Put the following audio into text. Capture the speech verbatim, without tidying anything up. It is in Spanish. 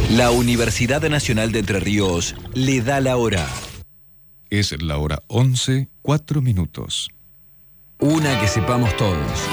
La Universidad Nacional de Entre Ríos le da la hora. Es la hora once, cuatro minutos. Una que sepamos todos.